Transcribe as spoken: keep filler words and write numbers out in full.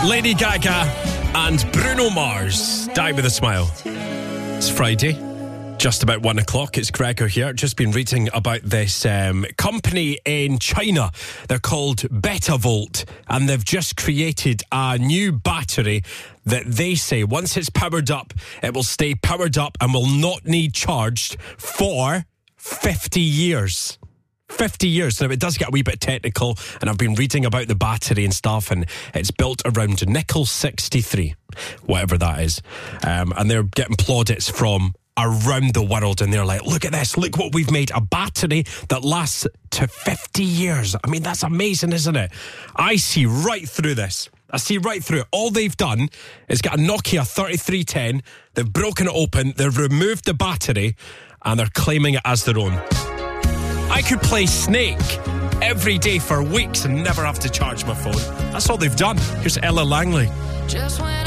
Lady Gaga and Bruno Mars, Die With A Smile. It's Friday, just about one o'clock. It's Gregor here. Just been reading about this um, company in China. They're called Betavolt, and they've just created a new battery that they say once it's powered up, it will stay powered up and will not need charged for fifty years. fifty years. Now, it does get a wee bit technical, and I've been reading about the battery and stuff, and it's built around nickel sixty-three, whatever that is. Um, and they're getting plaudits from around the world, and they're like, look at this, look what we've made, a battery that lasts to fifty years. I mean, that's amazing, isn't it? I see right through this. I see right through it. All they've done is got a Nokia thirty-three ten, they've broken it open, they've removed the battery, and they're claiming it as their own. I could play Snake every day for weeks and never have to charge my phone. That's all they've done. Here's Ella Langley. Just when